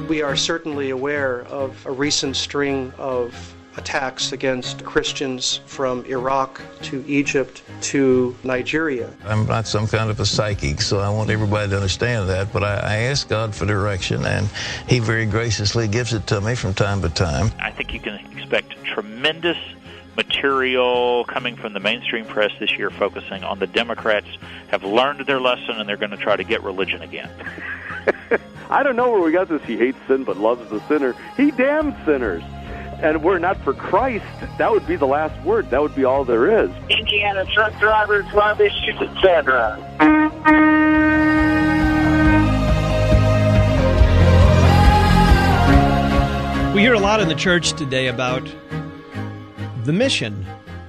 We are certainly aware of a recent string of attacks against Christians from Iraq to Egypt to Nigeria. I'm not some kind of a psychic, so I want everybody to understand that, but I ask God for direction, and He very graciously gives it to me from time to time. I think you can expect tremendous material coming from the mainstream press this year focusing on the Democrats have learned their lesson and they're going to try to get religion again. I don't know where we got this, he hates sin but loves the sinner. He damns sinners. And we're not for Christ, that would be the last word. That would be all there is. Indiana truck drivers love issues, etc. We hear a lot in the church today about the mission.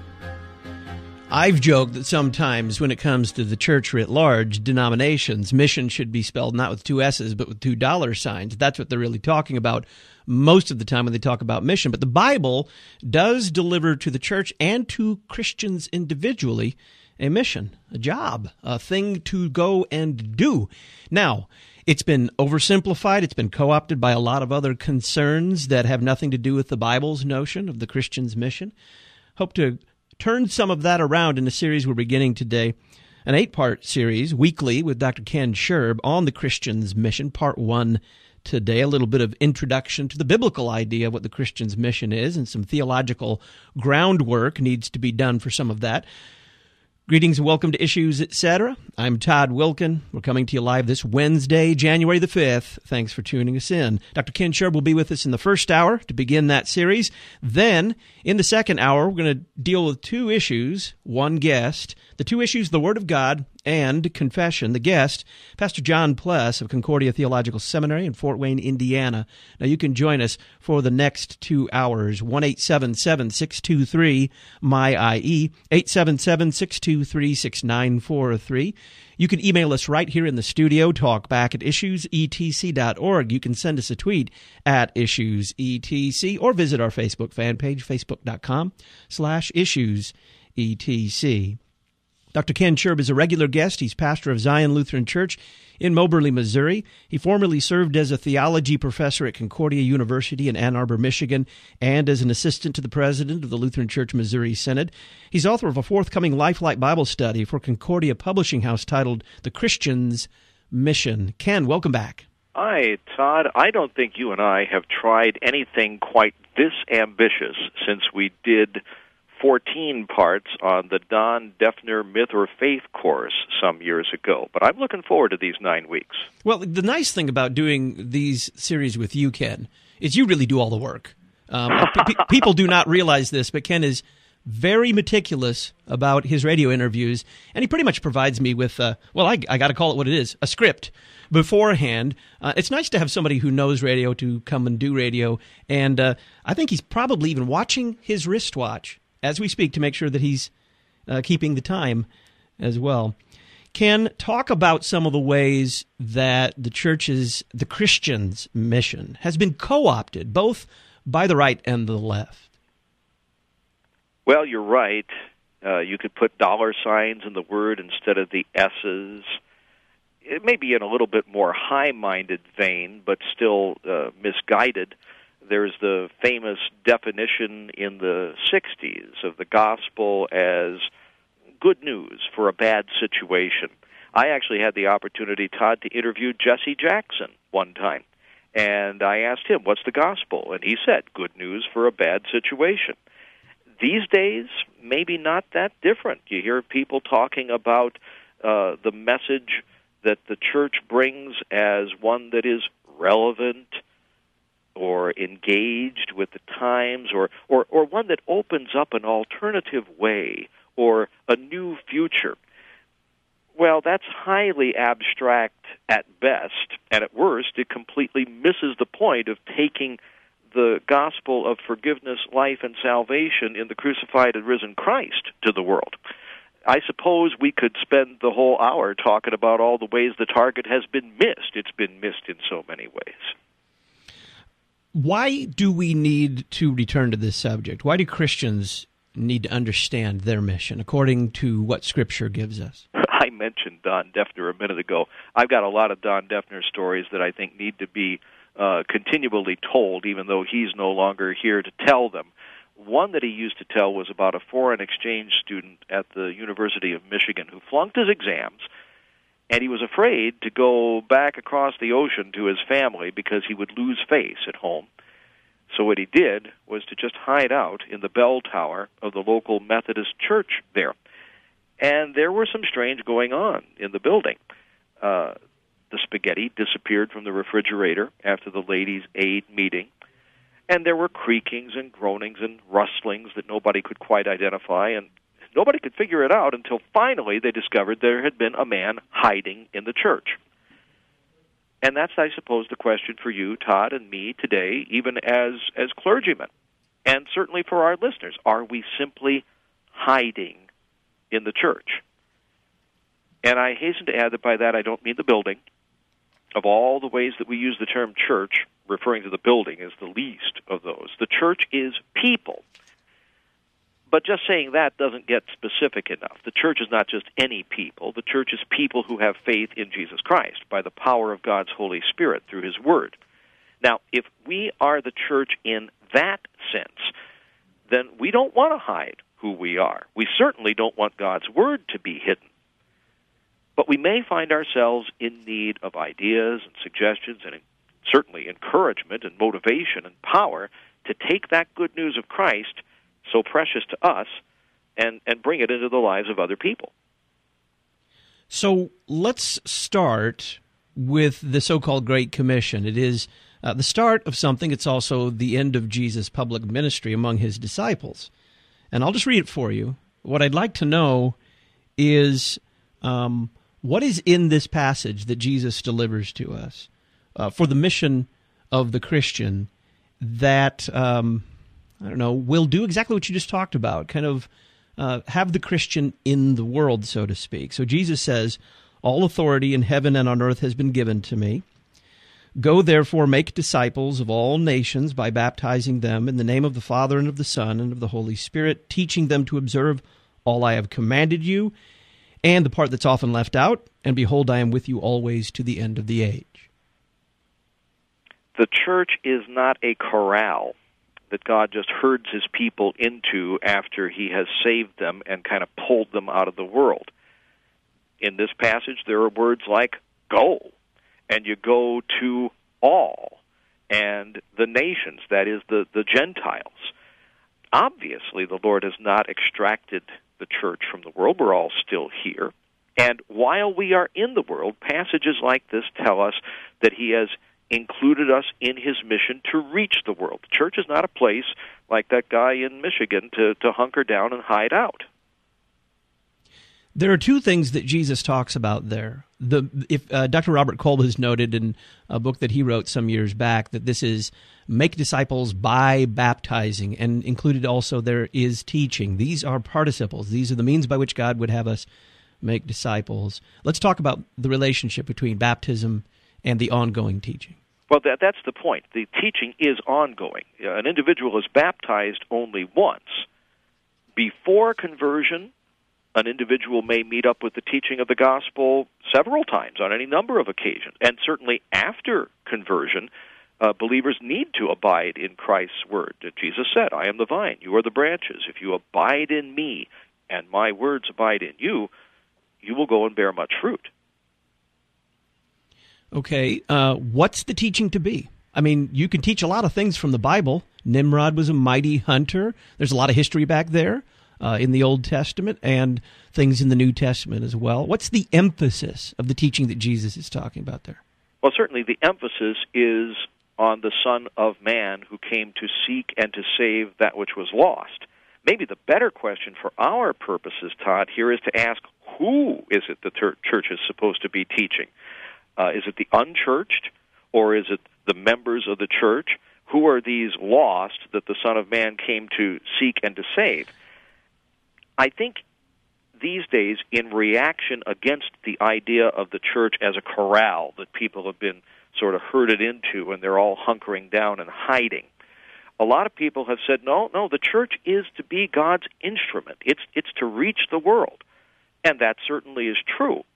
I've joked that sometimes when it comes to the church writ large, denominations, mission should be spelled not with two S's, but with $2 signs. That's what they're really talking about most of the time when they talk about mission. But the Bible does deliver to the church and to Christians individually a mission, a job, a thing to go and do. Now, it's been oversimplified. It's been co-opted by a lot of other concerns that have nothing to do with the Bible's notion of the Christian's mission. Hope to turn some of that around in a series we're beginning today, an 8-part series, weekly, with Dr. Ken Scherb on the Christian's mission, part 1 today, a little bit of introduction to the biblical idea of what the Christian's mission is, and some theological groundwork needs to be done for some of that. Greetings and welcome to Issues, Etc. I'm Todd Wilkin. We're coming to you live this Wednesday, January the 5th. Thanks for tuning us in. Dr. Ken Scherb will be with us in the first hour to begin that series. Then, in the second hour, we're going to deal with 2 issues, 1 guest. The 2 issues, the Word of God and confession. The guest, Pastor John Pless of Concordia Theological Seminary in Fort Wayne, Indiana. Now, you can join us for the next 2 hours, 1-877-623-MY-IE, 877-623-6943. You can email us right here in the studio, talkback@issuesetc.org. You can send us a tweet at issuesetc, or visit our Facebook fan page, facebook.com/issuesetc. Dr. Ken Scherb is a regular guest. He's pastor of Zion Lutheran Church in Moberly, Missouri. He formerly served as a theology professor at Concordia University in Ann Arbor, Michigan, and as an assistant to the president of the Lutheran Church Missouri Synod. He's author of a forthcoming Lifelight Bible study for Concordia Publishing House titled The Christian's Mission. Ken, welcome back. Hi, Todd. I don't think you and I have tried anything quite this ambitious since we did 14 parts on the Don Defner Myth or Faith course some years ago. But I'm looking forward to these 9 weeks. Well, the nice thing about doing these series with you, Ken, is you really do all the work. People do not realize this, but Ken is very meticulous about his radio interviews, and he pretty much provides me with, I got to call it what it is, a script beforehand. It's nice to have somebody who knows radio to come and do radio, and I think he's probably even watching his wristwatch as we speak to make sure that he's keeping the time as well. Ken, talk about some of the ways that the Christian's mission has been co-opted, both by the right and the left. Well, you're right. You could put dollar signs in the word instead of the S's. It may be in a little bit more high-minded vein, but still misguided. There's the famous definition in the 60s of the gospel as good news for a bad situation. I actually had the opportunity, Todd, to interview Jesse Jackson one time. And I asked him, what's the gospel? And he said, good news for a bad situation. These days, maybe not that different. You hear people talking about the message that the church brings as one that is relevant or engaged with the times, or one that opens up an alternative way or a new future. Well, that's highly abstract at best, and at worst, it completely misses the point of taking the gospel of forgiveness, life, and salvation in the crucified and risen Christ to the world. I suppose we could spend the whole hour talking about all the ways the target has been missed. It's been missed in so many ways. Why do we need to return to this subject? Why do Christians need to understand their mission according to what Scripture gives us? I mentioned Don Defner a minute ago. I've got a lot of Don Defner stories that I think need to be continually told, even though he's no longer here to tell them. One that he used to tell was about a foreign exchange student at the University of Michigan who flunked his exams, and he was afraid to go back across the ocean to his family because he would lose face at home. So what he did was to just hide out in the bell tower of the local Methodist church there. And there were some strange going on in the building. The spaghetti disappeared from the refrigerator after the ladies' aid meeting, and there were creakings and groanings and rustlings that nobody could quite identify, and nobody could figure it out until finally they discovered there had been a man hiding in the church. And that's, I suppose, the question for you, Todd, and me today, even as clergymen, and certainly for our listeners. Are we simply hiding in the church? And I hasten to add that by that I don't mean the building. Of all the ways that we use the term church, referring to the building is the least of those. The church is people. But just saying that doesn't get specific enough. The church is not just any people. The church is people who have faith in Jesus Christ by the power of God's Holy Spirit through His Word. Now, if we are the church in that sense, then we don't want to hide who we are. We certainly don't want God's Word to be hidden. But we may find ourselves in need of ideas and suggestions and certainly encouragement and motivation and power to take that good news of Christ, so precious to us, and bring it into the lives of other people. So let's start with the so-called Great Commission. It is the start of something. It's also the end of Jesus' public ministry among His disciples. And I'll just read it for you. What I'd like to know is what is in this passage that Jesus delivers to us for the mission of the Christian that will do exactly what you just talked about, kind of have the Christian in the world, so to speak. So Jesus says, "All authority in heaven and on earth has been given to me. Go, therefore, make disciples of all nations by baptizing them in the name of the Father and of the Son and of the Holy Spirit, teaching them to observe all I have commanded you." And the part that's often left out, "And behold, I am with you always to the end of the age." The church is not a corral that God just herds His people into after He has saved them and kind of pulled them out of the world. In this passage, there are words like go, and you go to all, and the nations, that is, the Gentiles. Obviously, the Lord has not extracted the church from the world. We're all still here. And while we are in the world, passages like this tell us that He has included us in His mission to reach the world. The church is not a place like that guy in Michigan to hunker down and hide out. There are two things that Jesus talks about there. Dr. Robert Kolb has noted in a book that he wrote some years back that this is make disciples by baptizing, and included also there is teaching. These are participles. These are the means by which God would have us make disciples. Let's talk about the relationship between baptism and the ongoing teaching. Well, that's the point. The teaching is ongoing. An individual is baptized only once. Before conversion, an individual may meet up with the teaching of the gospel several times on any number of occasions. And certainly after conversion, believers need to abide in Christ's word. Jesus said, "I am the vine, you are the branches. If you abide in me and my words abide in you, you will go and bear much fruit." Okay, what's the teaching to be? I mean, you can teach a lot of things from the Bible. Nimrod was a mighty hunter. There's a lot of history back there in the Old Testament and things in the New Testament as well. What's the emphasis of the teaching that Jesus is talking about there? Well, certainly the emphasis is on the Son of Man who came to seek and to save that which was lost. Maybe the better question for our purposes, Todd, here is to ask, who is it the church is supposed to be teaching? Is it the unchurched, or is it the members of the church? Who are these lost that the Son of Man came to seek and to save? I think these days, in reaction against the idea of the church as a corral that people have been sort of herded into and they're all hunkering down and hiding, a lot of people have said, no, the church is to be God's instrument. It's to reach the world. And that certainly is true.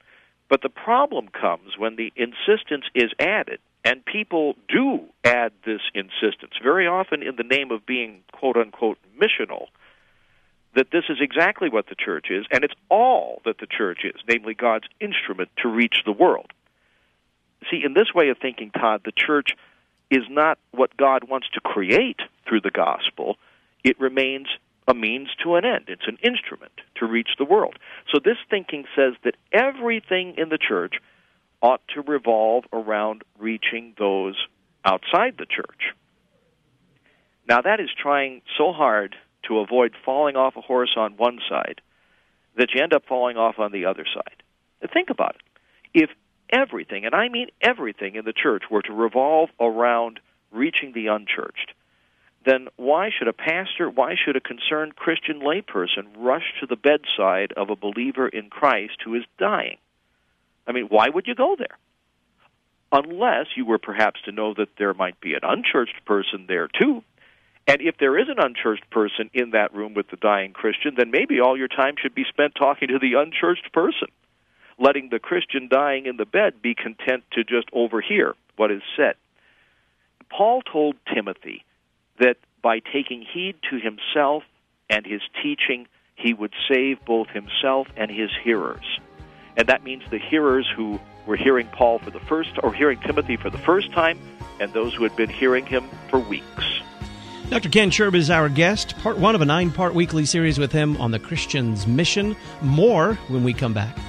But the problem comes when the insistence is added, and people do add this insistence, very often in the name of being, quote-unquote, missional, that this is exactly what the church is, and it's all that the church is, namely God's instrument to reach the world. See, in this way of thinking, Todd, the church is not what God wants to create through the gospel. It remains a means to an end. It's an instrument to reach the world. So this thinking says that everything in the church ought to revolve around reaching those outside the church. Now, that is trying so hard to avoid falling off a horse on one side that you end up falling off on the other side. Now, think about it. If everything, and I mean everything in the church, were to revolve around reaching the unchurched, then why should a pastor, why should a concerned Christian layperson rush to the bedside of a believer in Christ who is dying? I mean, why would you go there? Unless you were perhaps to know that there might be an unchurched person there too. And if there is an unchurched person in that room with the dying Christian, then maybe all your time should be spent talking to the unchurched person, letting the Christian dying in the bed be content to just overhear what is said. Paul told Timothy that by taking heed to himself and his teaching, he would save both himself and his hearers. And that means the hearers who were hearing Paul for the first, or hearing Timothy for the first time, and those who had been hearing him for weeks. Dr. Ken Sherb is our guest, part one of a 9-part weekly series with him on the Christian's mission. More when we come back.